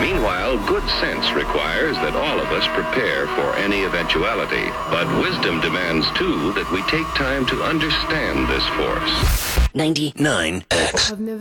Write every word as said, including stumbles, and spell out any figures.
Meanwhile, good sense requires that all of us prepare for any eventuality. But wisdom demands, too, that we take time to understand this force. ninety-nine X.